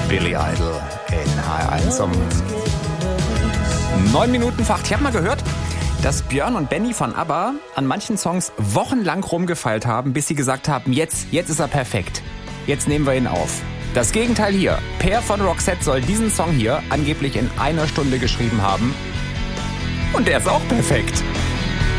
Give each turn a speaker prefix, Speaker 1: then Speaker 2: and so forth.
Speaker 1: Billy Idol in HR1 um 9 Minuten vor 8. Ich habe mal gehört, dass Björn und Benny von ABBA an manchen Songs wochenlang rumgefeilt haben, bis sie gesagt haben, jetzt ist er perfekt. Jetzt nehmen wir ihn auf. Das Gegenteil hier. Per von Roxette soll diesen Song hier angeblich in 1 Stunde geschrieben haben. Und der ist auch perfekt.